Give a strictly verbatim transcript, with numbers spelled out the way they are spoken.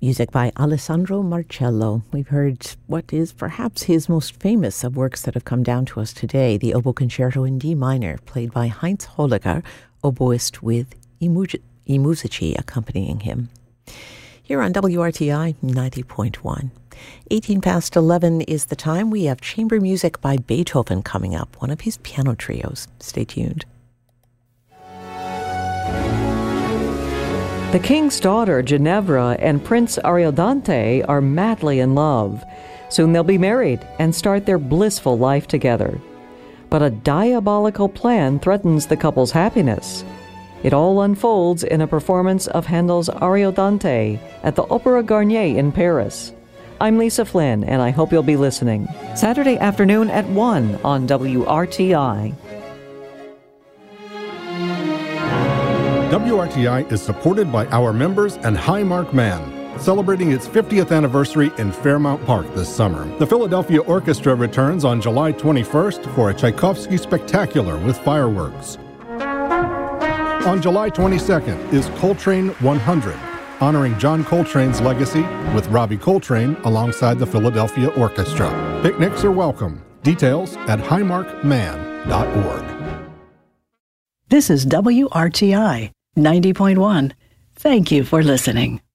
Music by Alessandro Marcello. We've heard what is perhaps his most famous of works that have come down to us today, the Oboe Concerto in D minor, played by Heinz Holliger, oboist with I Musici accompanying him. Here on W R T I ninety point one. eighteen past eleven is the time. We have chamber music by Beethoven coming up, one of his piano trios. Stay tuned. The king's daughter, Ginevra, and Prince Ariodante are madly in love. Soon they'll be married and start their blissful life together. But a diabolical plan threatens the couple's happiness. It all unfolds in a performance of Handel's Ariodante at the Opéra Garnier in Paris. I'm Lisa Flynn, and I hope you'll be listening. Saturday afternoon at one on W R T I. W R T I is supported by our members and Highmark Man, celebrating its fiftieth anniversary in Fairmount Park this summer. The Philadelphia Orchestra returns on July twenty-first for a Tchaikovsky spectacular with fireworks. On July twenty-second is Coltrane one hundred, honoring John Coltrane's legacy with Robbie Coltrane alongside the Philadelphia Orchestra. Picnics are welcome. Details at highmark man dot org. This is W R T I ninety point one. Thank you for listening.